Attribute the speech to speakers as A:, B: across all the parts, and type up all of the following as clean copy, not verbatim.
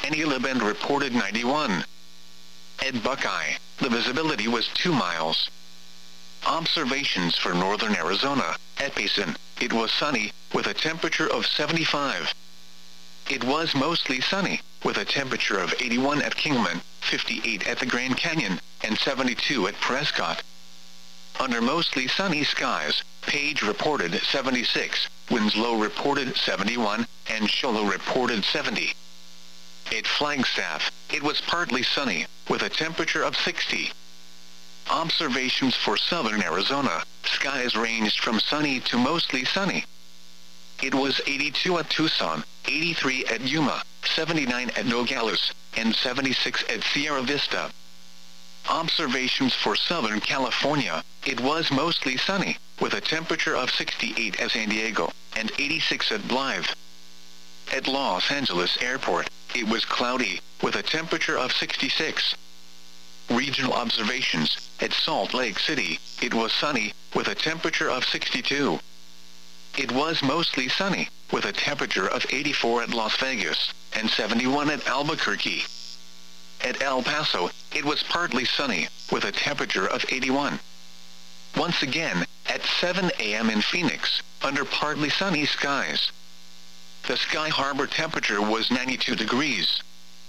A: Antelope Bend reported 91. At Buckeye, the visibility was 2 miles. Observations for northern Arizona. At Payson, it was sunny, with a temperature of 75. It was mostly sunny, with a temperature of 81 at Kingman, 58 at the Grand Canyon, and 72 at Prescott. Under mostly sunny skies, Page reported 76, Winslow reported 71, and Show Low reported 70. At Flagstaff, it was partly sunny, with a temperature of 60. Observations for southern Arizona. Skies ranged from sunny to mostly sunny. It was 82 at Tucson, 83 at Yuma, 79 at Nogales, and 76 at Sierra Vista. Observations for Southern California. It was mostly sunny, with a temperature of 68 at San Diego, and 86 at Blythe. At Los Angeles Airport, it was cloudy, with a temperature of 66. Regional observations. At Salt Lake City, it was sunny, with a temperature of 62. It was mostly sunny, with a temperature of 84 at Las Vegas, and 71 at Albuquerque. At El Paso, it was partly sunny, with a temperature of 81. Once again, at 7 a.m. in Phoenix, under partly sunny skies. The Sky Harbor temperature was 92 degrees.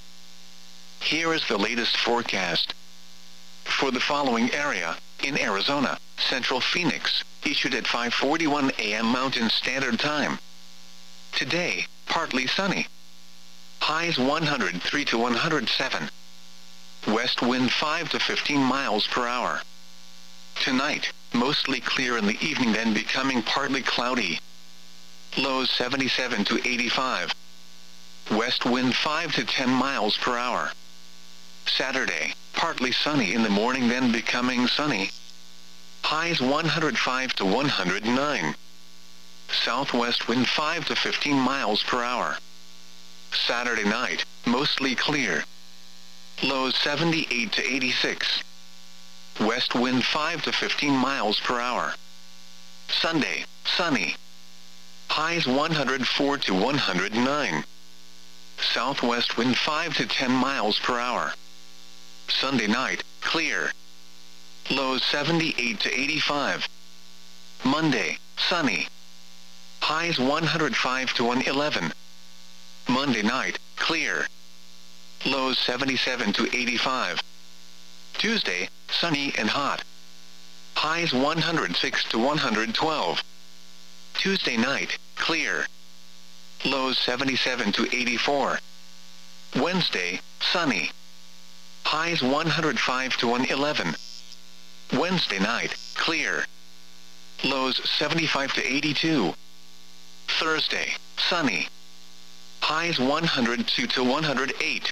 A: Here is the latest forecast. For the following area, in Arizona, Central Phoenix, issued at 5:41 a.m. Mountain Standard Time. Today, partly sunny. Highs 103 to 107. West wind 5 to 15 miles per hour. Tonight, mostly clear in the evening, then becoming partly cloudy. Lows 77 to 85. West wind 5 to 10 miles per hour. Saturday, partly sunny in the morning, then becoming sunny. Highs 105 to 109. Southwest wind 5 to 15 miles per hour. Saturday night, mostly clear. Lows 78 to 86. West wind 5 to 15 miles per hour. Sunday, sunny. Highs 104 to 109. Southwest wind 5 to 10 miles per hour. Sunday night, clear. Lows 78 to 85. Monday, sunny. Highs 105 to 111. Monday night, clear. Lows 77 to 85. Tuesday, sunny and hot. Highs 106 to 112. Tuesday night, clear. Lows 77 to 84. Wednesday, sunny. Highs 105 to 111. Wednesday night, clear. Lows 75 to 82. Thursday, sunny. Highs 102 to 108.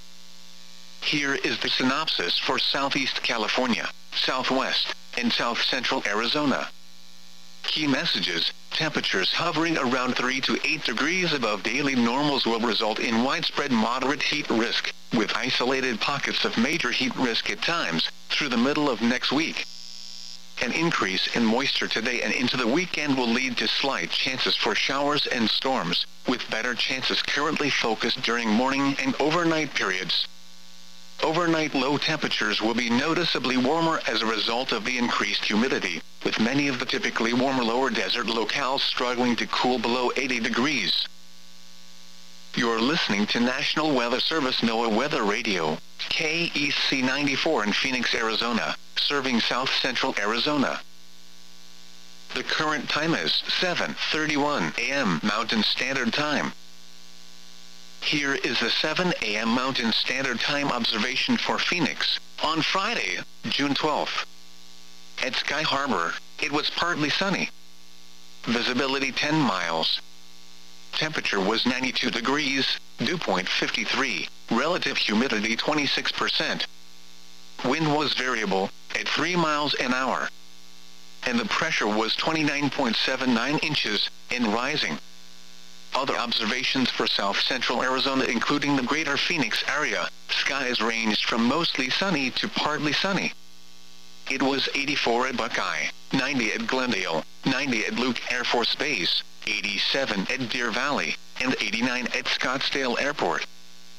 A: Here is the synopsis for Southeast California, Southwest, and South Central Arizona. Key messages. Temperatures hovering around 3 to 8 degrees above daily normals will result in widespread moderate heat risk, with isolated pockets of major heat risk at times, through the middle of next week. An increase in moisture today and into the weekend will lead to slight chances for showers and storms, with better chances currently focused during morning and overnight periods. Overnight low temperatures will be noticeably warmer as a result of the increased humidity, with many of the typically warmer lower desert locales struggling to cool below 80 degrees. You're listening to National Weather Service NOAA Weather Radio, KEC 94 in Phoenix, Arizona, serving South Central Arizona. The current time is 7:31 a.m. Mountain Standard Time. Here is the 7 a.m. Mountain Standard Time observation for Phoenix, on Friday, June 12th. At Sky Harbor, it was partly sunny. Visibility 10 miles. Temperature was 92 degrees, dew point 53, relative humidity 26%. Wind was variable, at 3 miles an hour. And the pressure was 29.79 inches, and rising. Other observations for South Central Arizona, including the greater Phoenix area, skies ranged from mostly sunny to partly sunny. It was 84 at Buckeye, 90 at Glendale, 90 at Luke Air Force Base, 87 at Deer Valley, and 89 at Scottsdale Airport.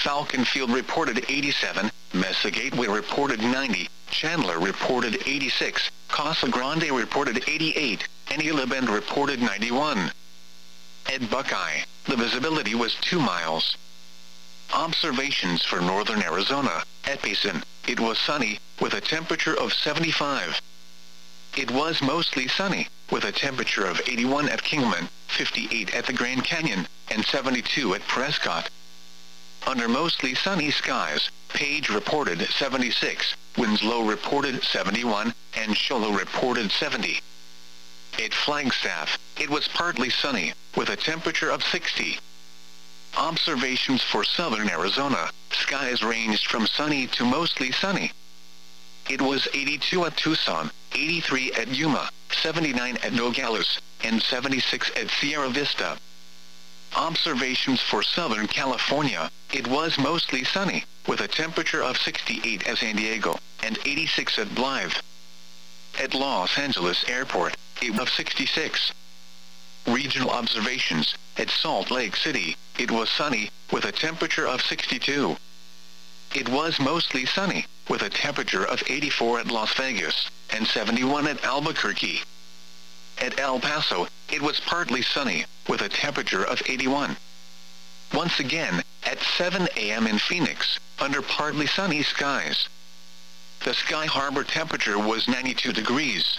A: Falcon Field reported 87, Mesa Gateway reported 90, Chandler reported 86, Casa Grande reported 88, and Isla Bend reported 91. At Buckeye, the visibility was 2 miles. Observations for northern Arizona. At Payson, it was sunny, with a temperature of 75. It was mostly sunny, with a temperature of 81 at Kingman, 58 at the Grand Canyon, and 72 at Prescott. Under mostly sunny skies, Page reported 76, Winslow reported 71, and Show Low reported 70. At Flagstaff, it was partly sunny, with a temperature of 60. Observations for southern Arizona. Skies ranged from sunny to mostly sunny. It was 82 at Tucson, 83 at Yuma, 79 at Nogales, and 76 at Sierra Vista. Observations for Southern California. It was mostly sunny, with a temperature of 68 at San Diego, and 86 at Blythe. At Los Angeles Airport, it was 66. Regional observations. At Salt Lake City, it was sunny, with a temperature of 62. It was mostly sunny, with a temperature of 84 at Las Vegas, and 71 at Albuquerque. At El Paso, it was partly sunny, with a temperature of 81. Once again, at 7 a.m. in Phoenix, under partly sunny skies. The Sky Harbor temperature was 92 degrees.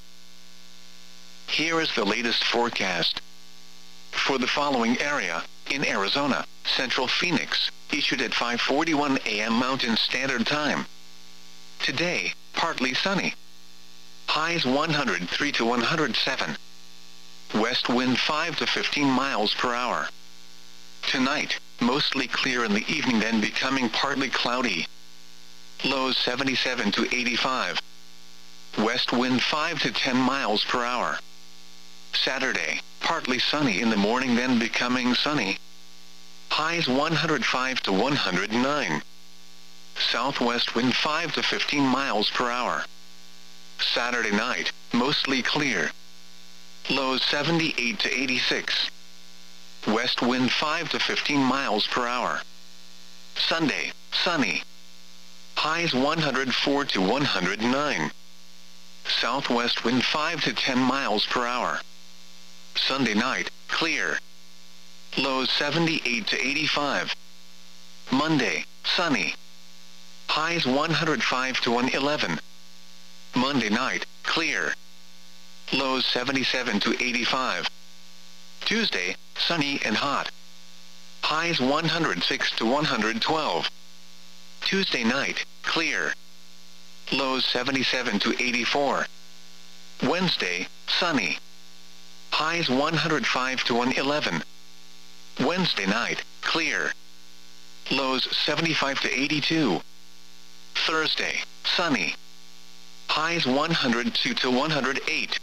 A: Here is the latest forecast. For the following area, in Arizona, Central Phoenix, issued at 5:41 a.m. Mountain Standard Time. Today, partly sunny. Highs 103 to 107. West wind 5 to 15 miles per hour. Tonight, mostly clear in the evening, then becoming partly cloudy. Lows 77 to 85. West wind 5 to 10 miles per hour. Saturday, partly sunny in the morning, then becoming sunny. Highs 105 to 109. Southwest wind 5 to 15 miles per hour. Saturday night, mostly clear. Lows 78 to 86. West wind 5 to 15 miles per hour. Sunday, sunny. Highs 104 to 109. Southwest wind 5 to 10 miles per hour. Sunday night, clear. Lows 78 to 85. Monday, sunny. Highs 105 to 111. Monday night, clear. Lows 77 to 85. Tuesday, sunny and hot. Highs 106 to 112. Tuesday night, clear. Lows 77 to 84. Wednesday, sunny. Highs 105 to 111. Wednesday night, clear. Lows 75 to 82. Thursday, sunny. Highs 102 to 108.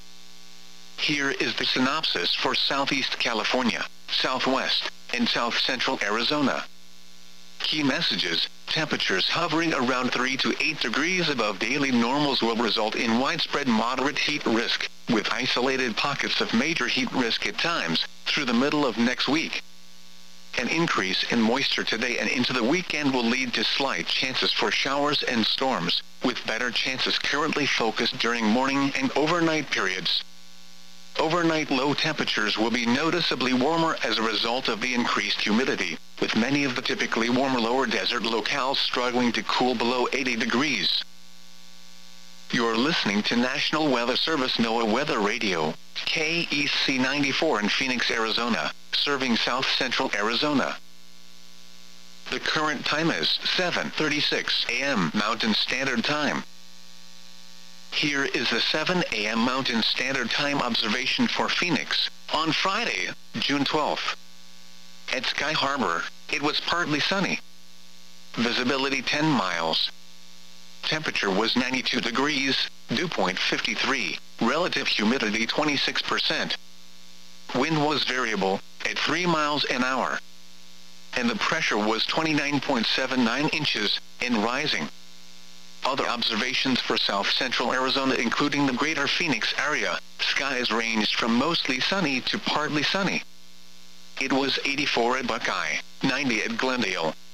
A: Here is the synopsis for Southeast California, Southwest, and South Central Arizona. Key messages. Temperatures hovering around 3 to 8 degrees above daily normals will result in widespread moderate heat risk, with isolated pockets of major heat risk at times, through the middle of next week. An increase in moisture today and into the weekend will lead to slight chances for showers and storms, with better chances currently focused during morning and overnight periods. Overnight low temperatures will be noticeably warmer as a result of the increased humidity, with many of the typically warmer lower desert locales struggling to cool below 80 degrees. You're listening to National Weather Service NOAA Weather Radio, KEC 94 in Phoenix, Arizona, serving South Central Arizona. The current time is 7:36 a.m. Mountain Standard Time. Here is the 7 a.m. Mountain Standard Time observation for Phoenix, on Friday, June 12th. At Sky Harbor, it was partly sunny. Visibility 10 miles. Temperature was 92 degrees, dew point 53, relative humidity 26%. Wind was variable, at 3 miles an hour. And the pressure was 29.79 inches, and rising. Other observations for South Central Arizona, including the greater Phoenix area, skies ranged from mostly sunny to partly sunny. It was 84 at Buckeye, 90 at Glendale,